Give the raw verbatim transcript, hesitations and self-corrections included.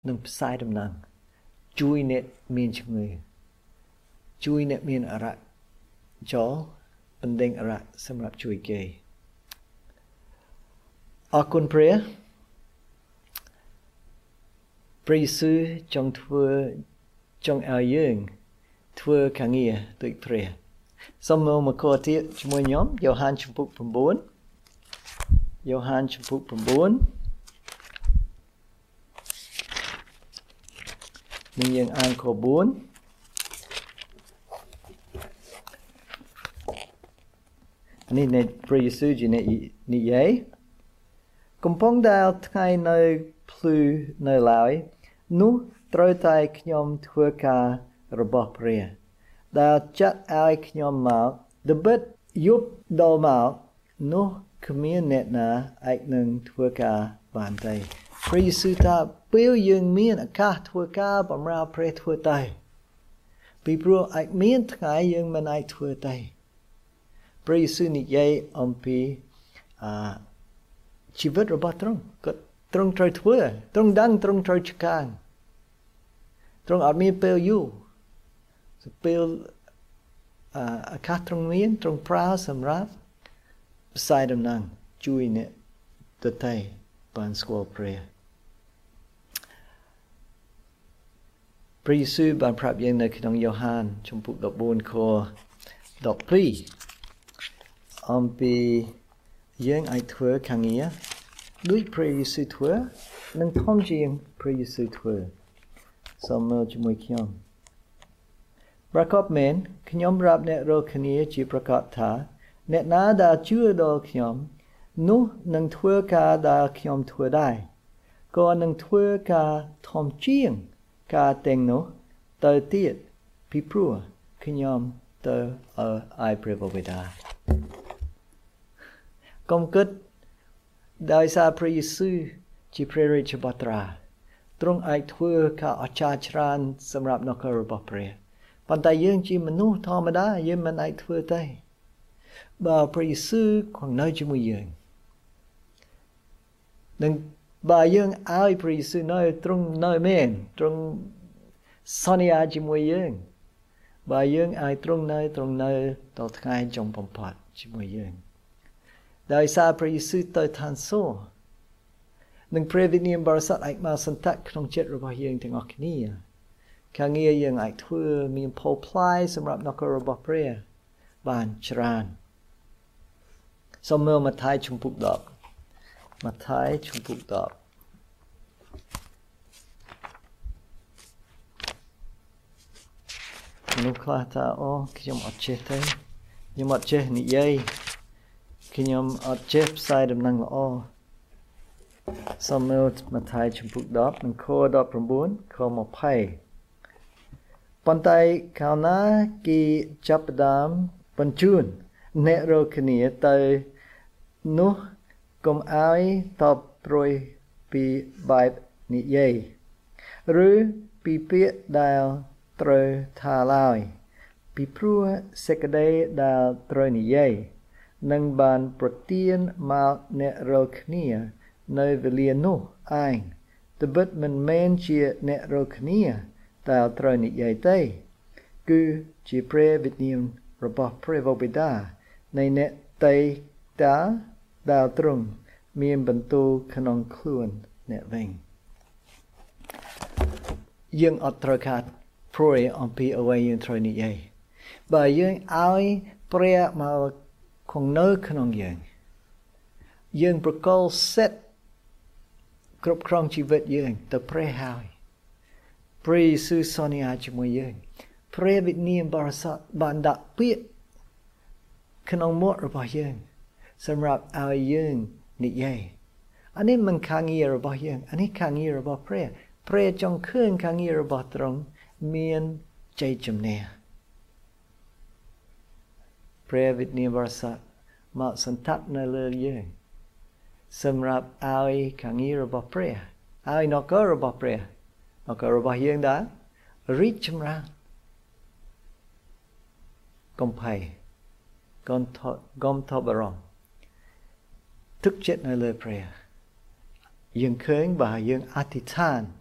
នឹងផ្សាយដំណឹងជួយអ្នកមានជំងឺជួយអ្នកមានអារៈចូលបណ្ដេញអារៈសម្រាប់ជួយគេអរគុណព្រះព្រះយេស៊ូវចង់ធ្វើចង់ឲ្យយើងធ្វើការងារដូចព្រះសូមមកខទៀតជាមួយខ្ញុំយ៉ូហានជំពូកnineយ៉ូហានជំពូកnineនឹងយើងអានខfourនេះនៃព្រះយេស៊ូវជាអ្នកនិយាយកំពុងដែលថ្ងៃនៅភ្លឺនៅឡើយនោះត្រូវតែខ្ញុំធ្វើការរបស់ព្រះដែលចាត់ឲ្យខ្ញុំមកដបិតយប់ដល់មកនោះគ្មានអ្នកណាអាចនឹងធ្វើការបានទេព្រះយេស៊ូវថាពេលយើងមានឱកាសធ្វើការបម្រើព្រះធ្វើតែពីព្រោះអាចមានថ្ងៃយើងមិនអាចធ្វើទេព្រះយេស៊ូវនិយាយអំពីអឺជីវិតរបស់ទ្រង់គាត់ទ្រង់ត្រូវធ្វើទ្រង់ដឹងទ្រង់ត្រូវចកាងទ្រង់អត់មានពេលយូរពេលអឺឱកាសទ្រង់មានទ្រង់ប្រើសម្រាប់ផ្សាយដំណឹងជួយអ្នកដទៃបានស្គាល់ព្រះព្រះយេស៊ូវបានប្រាប់យើងនៅក្នុងយ៉ូហានជំពូកfourteenខtwelveអំពីយើងអាចធ្វើការងារដូចព្រះយេស៊ូវធ្វើនិងធំជាងព្រះយេស៊ូវធ្វើសូមមើលជាមួយខ្ញុំប្រកបមែនខ្ញុំប្រាប់អ្នករាល់គ្នាជាប្រកាសថាអ្នកណាដែលជឿដល់ខ្ញុំនោះនឹងធ្វើការដែលខ្ញុំធ្វើដែរក៏នឹងធ្វើការធំជាងការទាំងនោះទៅទៀតពីព្រោះខ្ញុំទៅឲ្យព្រះបិតាកុំគិតដោយសារព្រះយេស៊ូវជាព្រះរាជបុត្រាទ្រង់អាចធ្វើការអស្ចារ្យច្រើនសម្រាប់នគររបស់ព្រះប៉ុន្តែយើងជាមនុស្សធម្មតាយើងមិនអាចធ្វើទេបើព្រះយេស៊ូវគង់នៅជាមួយយើងនឹងបើយើងឲ្យព្រះយេស៊ូវនៅទ្រង់នៅមែនទ្រង់សន្យាជាមួយយើងបើយើងឲ្យទ្រង់នៅទ្រង់នៅដល់ថ្ងៃចុងបំផុតជាមួយយើងដោយសារព្រះយេស៊ូវទៅឋានសួគ៌នឹងព្រះវិញ្ញាណបរិសុទ្ធអាចមកសន្តៈក្នុងចិត្តរបស់យើងទាំងអស់គ្នាការងារយើងអាចធ្វើមានផលផ្លែសម្រាប់នគររបស់ព្រះបានច្រើនសូមមើលម៉ាថាយជំពូកtenម៉ាថាយជំពូកtenនោះខ្លះថាអូខ្ញុំអត់ចេះទេខ្ញុំអត់ចេះនិយាយខ្ញុំអត់ចេះផ្សាយដំណឹងល្អសូមមើលម៉ាថាយជំពូកtenនិងខnineteenខtwentyប៉ុន្តែកាលណាគេចាប់ផ្ដើមបញ្ជូនអ្នករាល់គ្នាទៅនោះកុំឲ្យតបព្រួយពីបែបនិយាយឬពីពាក្យដែលត្រូវថាឡើយពីព្រោះសេចក្តីដែលត្រូវនិយាយនឹងបានប្រទានមកអ្នករាល់គ្នានៅវេលានោះឯងត្បិតមិនមែនជាអ្នករាល់គ្នាដែលត្រូវនិយាយទេគឺជាព្រះវិញ្ញាណរបស់ព្រះបិតានៃអ្នកតីតាដែលទ្រង់មានបន្ទូលក្នុងខ្លួនអ្នកវិញយើងអត់ត្រូវការព្រួយអំពីអ្វីយើងត្រូវនិយាយបើយើងឲ្យព្រះមកគង់នៅក្នុងយើងយើងប្រកល់សិទ្ធគ្រប់គ្រងជីវិតយើងទៅព្រះហើយព្រះយេស៊ូវសន្យាជាមួយយើងព្រះវិញ្ញាណបរិសុទ្ធបានដាក់ពាក្យក្នុងមាត់របស់យើងសម្រាប់ឲ្យយើងនិយាយអានេះមិនខាងងាររបស់យើងអានេះខាងងាររបស់ព្រះព្រះចង់ឃើញខាងងាររបស់ទ្រង់មានជ័យជំនះព្រះវិញ្ញាណបរិសុទ្ធមកសន្តៈនៅលើយើងសម្រាប់ឲ្យខាងងាររបស់ព្រះឲ្យនគររបស់ព្រះនគររបស់យើងដែររីកចម្រើនកុំភ័យកុំកុំថប់បារម្ភទឹកចិត្តនៅលើព្រះយើងឃើញបើយើងអធិដ្ឋាន